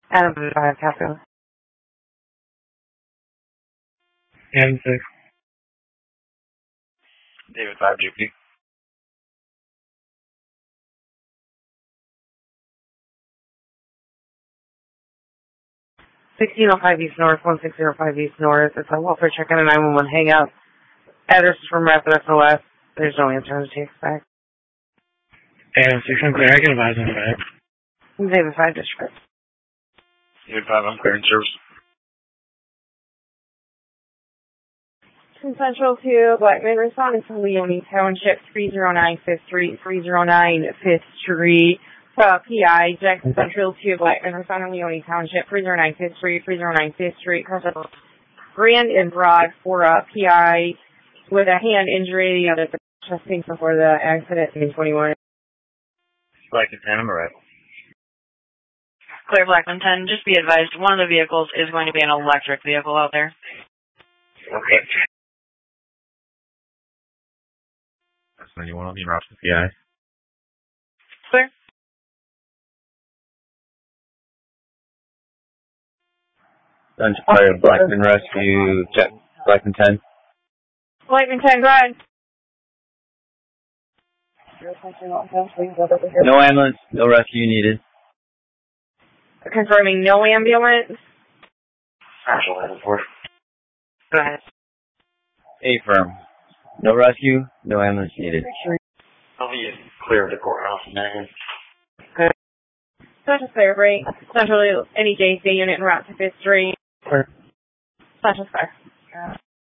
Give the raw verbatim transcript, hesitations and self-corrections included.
Adam five, Casco. Adam six. David five, G P. sixteen oh five East North, one six zero five East North. It's a welfare check and a nine one one hangout. Address is from Rapid S O S. There's no answer on the chase back. Adam six, I'm clear. I can advise on five. David five, district. David five, I'm clearing service. From Central to Blackman, responding to Leone Township, three oh nine Fifth Street, three oh nine Fifth Street. Uh, P I, Jackson Central to Blackman, responding to Leone Township, three oh nine Fifth Street, three oh nine Fifth Street. Grand and Broad for uh, P I with a hand injury on the testing before the accident in twenty-one. Blackman ten, I'm arrival. Clear Blackman ten, just be advised, one of the vehicles is going to be an electric vehicle out there. Okay. That's ninety-one on the route to P I. Clear. Done to fire Blackman Rescue, check. Blackman ten. Blackman ten, go ahead. No ambulance, no rescue needed. Confirming no ambulance. Actual eleven four. Go ahead. A firm. No rescue, no ambulance needed. I'll be clear of the courthouse now. Good. Central Fire Break. Central any J C unit en route to Fifth Street. Clear. Central Fire.